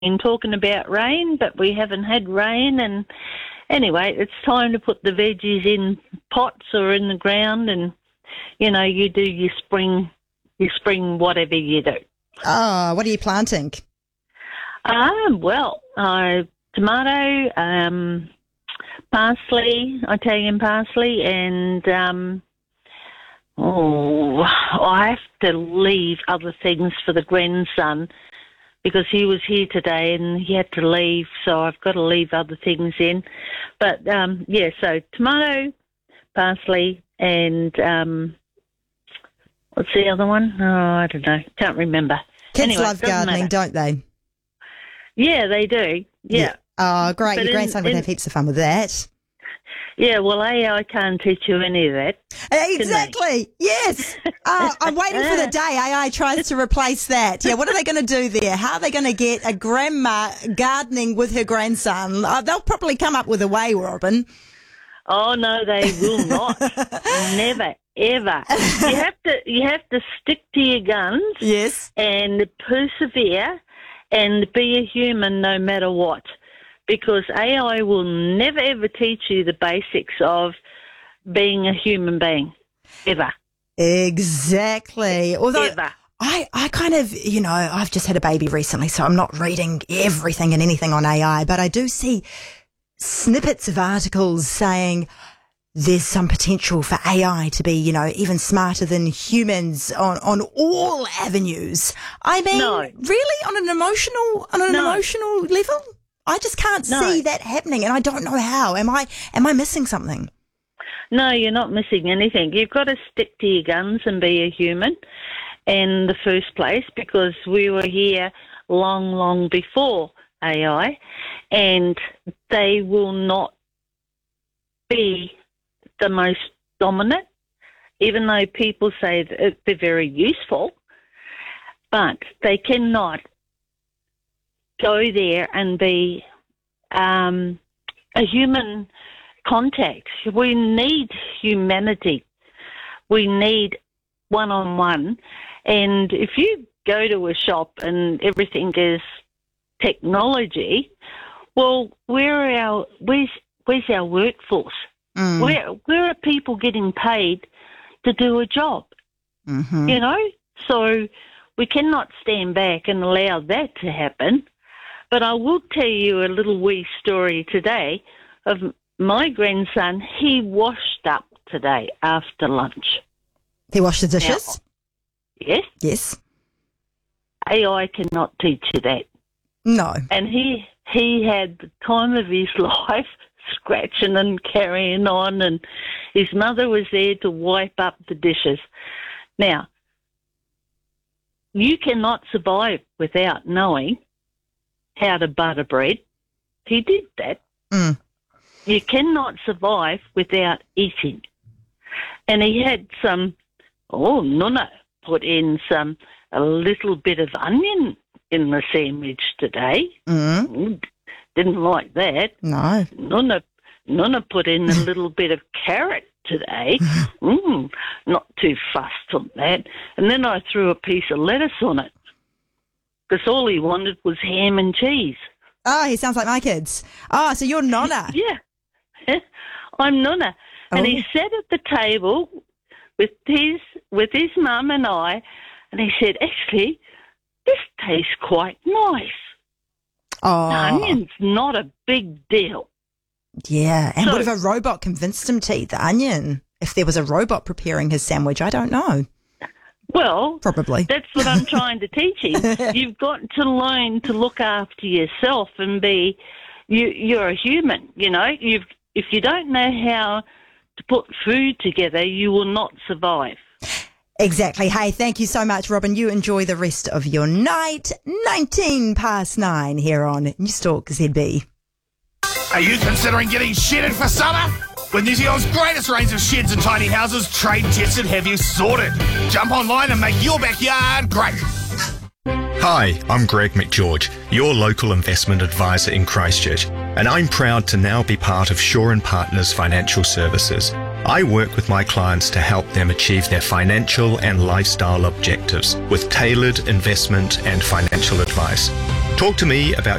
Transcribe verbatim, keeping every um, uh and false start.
been talking about rain, but we haven't had rain. And anyway, it's time to put the veggies in pots or in the ground, and you know, you do your spring, your spring whatever you do. Oh, what are you planting? Um, well, uh, tomato, um, parsley, Italian parsley, and um, oh, I have to leave other things for the grandson because he was here today and he had to leave, so I've got to leave other things in. But um, yeah, so tomato, parsley, and um, what's the other one? Oh, I don't know. Can't remember. Kids anyway, love gardening, matter. don't they? Yeah, they do. Yeah. yeah. Oh, great. But Your in, grandson would in, have heaps of fun with that. Yeah, well, A I can't teach you any of that. Exactly. Yes. uh, I'm waiting for the day A I tries to replace that. Yeah, what are they going to do there? How are they going to get a grandma gardening with her grandson? Uh, they'll probably come up with a way, Robin. Oh, no, they will not. Never, ever. You have to you have to stick to your guns. Yes. And persevere and be a human no matter what. Because A I will never, ever teach you the basics of being a human being. Ever. Exactly. Although ever. I, I kind of, you know, I've just had a baby recently, so I'm not reading everything and anything on A I, but I do see snippets of articles saying there's some potential for A I to be, you know, even smarter than humans on, on all avenues. I mean, no. really on an emotional, on an no. emotional level? I just can't no. see that happening, and I don't know how. Am I, am I missing something? No, you're not missing anything. You've got to stick to your guns and be a human in the first place, because we were here long, long before A I, and they will not be the most dominant, even though people say that they're very useful, but they cannot go there and be um, a human contact. We need humanity. We need one-on-one. And if you go to a shop and everything is technology, well, where are our where's where's our workforce? Mm. Where where are people getting paid to do a job? Mm-hmm. You know, so we cannot stand back and allow that to happen. But I will tell you a little wee story today of my grandson. He washed up today after lunch. He washed the dishes? Now, yes. Yes. A I cannot teach you that. No. And he he had the time of his life, scratching and carrying on, and his mother was there to wipe up the dishes. Now, you cannot survive without knowing how to butter bread. He did that. Mm. You cannot survive without eating. And he had some, oh, Nonna put in some, a little bit of onion in the sandwich today. Mm. Didn't like that. No. Nonna, Nonna put in a little bit of carrot today. mm, not too fussed on that. And then I threw a piece of lettuce on it, because all he wanted was ham and cheese. Oh, he sounds like my kids. Oh, so you're Nonna. Yeah. I'm Nonna. Oh. And he sat at the table with his with his mum and I, and he said, actually, this tastes quite nice. Oh. The onion's not a big deal. Yeah. And so, what if a robot convinced him to eat the onion? If there was a robot preparing his sandwich, I don't know. Well, probably. That's what I'm trying to teach him. You've got to learn to look after yourself and be, you, you're a human, you know. You've, if you don't know how to put food together, you will not survive. Exactly. Hey, thank you so much, Robin. You enjoy the rest of your night. nineteen past nine here on Newstalk Z B. Are you considering getting shedded for summer? With New Zealand's greatest range of sheds and tiny houses, Trade Jetson have you sorted. Jump online and make your backyard great. Hi, I'm Greg McGeorge, your local investment advisor in Christchurch, and I'm proud to now be part of Shaw and Partners Financial Services. I work with my clients to help them achieve their financial and lifestyle objectives with tailored investment and financial advice. Talk to me about